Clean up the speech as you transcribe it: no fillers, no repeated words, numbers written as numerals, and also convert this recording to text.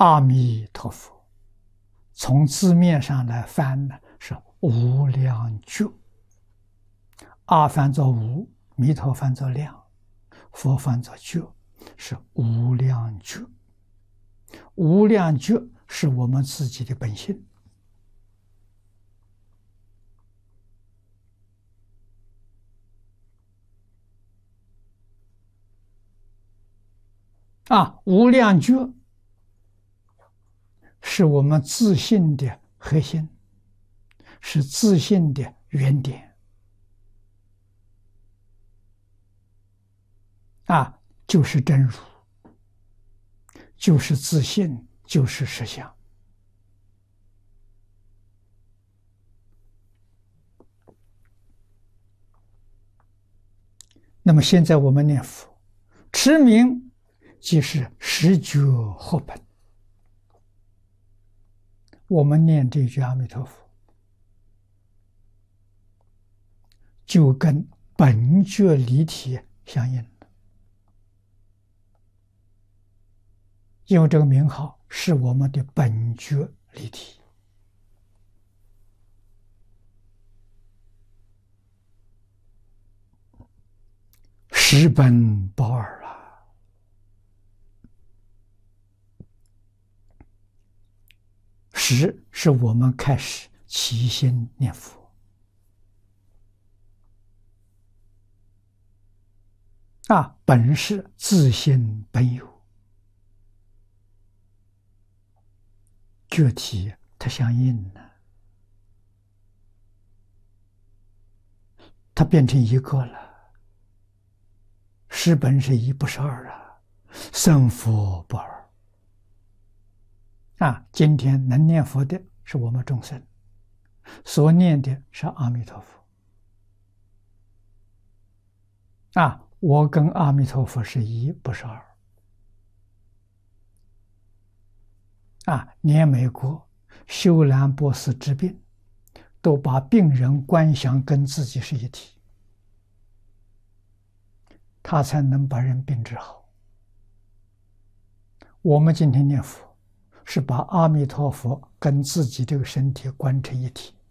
阿弥陀佛，从字面上来翻呢，是无量觉。阿翻作无，弥陀翻作量，佛翻作觉，是无量觉。无量觉是我们自己的本性。无量觉是我们自信的核心，是自信的原点。就是真如，就是自信，就是实相。那么现在我们念佛，持名即是十觉合本。我们念这句阿弥陀佛，就跟本觉离体相应了。因为这个名号是我们的本觉离体。十本报二了。十是我们开始起心念佛。本是自性本有。觉体它相应了，它变成一个了。十本是一，不是二啊，生佛不二。今天能念佛的是我们众生，所念的是阿弥陀佛。我跟阿弥陀佛是一，不是二。连美国休兰博士治病，都把病人观想跟自己是一体，他才能把人病治好。我们今天念佛，是把阿弥陀佛跟自己这个身体观成一体。